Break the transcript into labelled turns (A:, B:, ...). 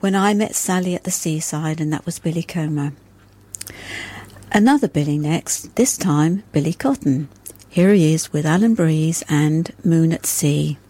A: When I Met Sally at the Seaside, and that was Billy Comer. Another Billy next, this time Billy Cotton. Here he is with Alan Breeze and Moon at Sea.